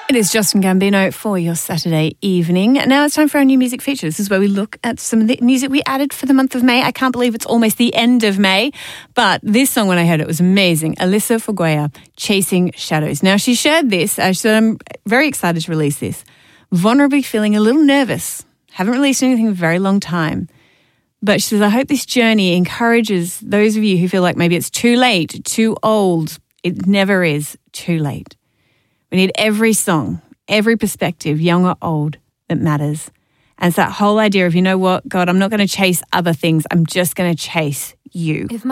It is Justin Gambino for your Saturday evening. Now it's time for our new music feature. This is where we look at some of the music we added for the month of May. I can't believe it's almost the end of May, but this song, when I heard it, was amazing. Alyssa Foguea, Chasing Shadows. Now, she shared this. She said, I'm very excited to release this. Vulnerably feeling a little nervous. Haven't released anything in a very long time. But she says, I hope this journey encourages those of you who feel like maybe it's too late, too old. It never is too late. We need every song, every perspective, young or old, that matters. And it's that whole idea of, you know what, God, I'm not going to chase other things. I'm just going to chase you.